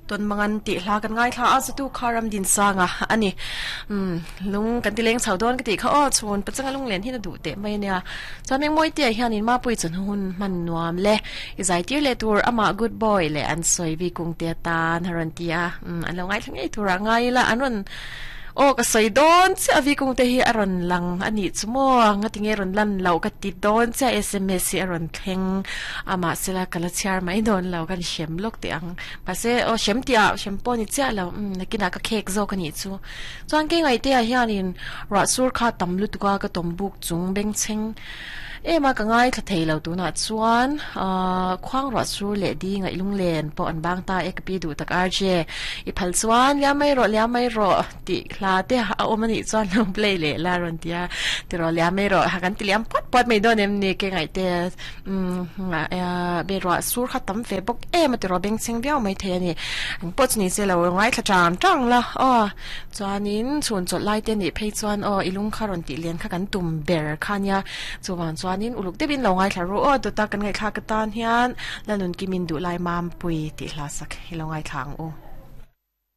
ตนมังติลากันง่ายค่ะอาจจะดูคารัมดินซางอ่ะอันนี้ลุงกันติเลงชาวดอนกันติเขาอ้อชวนปัจจัยลุงเลียนที่น่าดูเตะไม่เนี่ยจะแมงมวยเตี้ยเฮียนินมาปุยจนหุ่นมันนวมเละอีใจที่เลตัวอามากูดบอยเลยอันสวยวีกุงเตียตาฮารันเตียอันเราง่ายทั้งไอ้ตัวง่ายละอันนั้นโอ้ก็ใส่โดนเสียวีกุงเตียอรอนลังอันนี้สมองงัดทิ้งอรอนลันเราก็ติดโดนเสีย SMS อรอนเพ่งอามาเสละกันละเชียร์ไม่โดนเรากันเข็มลูกเตียงภาษาโอ้เข็มเตียเข็มปนิเจ้าเรานักกินนักเค้กโซกันนี่จูจวนเก่งไอเตียเฮียนินรัสซูร์ข้าตำลุดก็ตมบุกจุงเบงเชงมาก็ง่ายถ้าเทเราดูนะชวนคว้างรัสซูเลดีไงลุงเลนปอนบางตาปีดูตักอาร์เจอีพัลชวนเลี้ยไม่รอเลี้ยไม่รอติลาเตะเอามันอีชวนลงเพลย์เลยลารอนเตียติรอเลี้ยไม่รอหากันติเลี้ยมปอดไม่โดนนี่เก่งไอเตียเบรอซูร์ข้าตั้มเฟซบุ๊กมาติรอเบงเชงเบี้ยวไม่เทนี่ปอดนี่เสียเราง่ายถ้าจังละจวนนี้ชวนจดไล่เตียนี่เพย์ชวนอีลุงคารอนติเลี้ยนข้ากันตุ่มเบรคันยาจวนจวนนี้อุลุกเดบินเราง่ายค่ะรู้ตัวตากันไงข้ากันตานเฮียนแล้วนุนกิมินดูไลมามปุยติลาสักให้เราง่ายทาง